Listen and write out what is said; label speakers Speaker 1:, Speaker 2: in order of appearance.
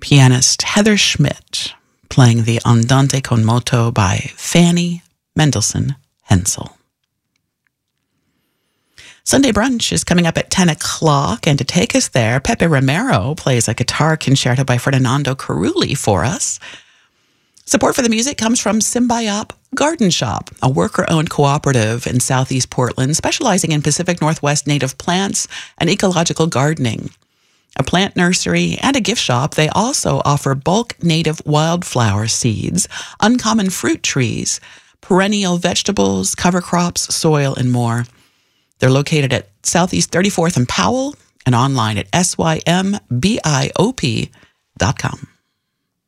Speaker 1: pianist Heather Schmidt playing the Andante con moto by Fanny Mendelssohn Hensel. Sunday Brunch is coming up at 10 o'clock, and to take us there, Pepe Romero plays a guitar concerto by Ferdinando Carulli for us. Support for the music comes from Symbiop Garden Shop, a worker-owned cooperative in Southeast Portland specializing in Pacific Northwest native plants and ecological gardening. A plant nursery and a gift shop, they also offer bulk native wildflower seeds, uncommon fruit trees, perennial vegetables, cover crops, soil, and more. They're located at Southeast 34th and Powell and online at symbiop.com.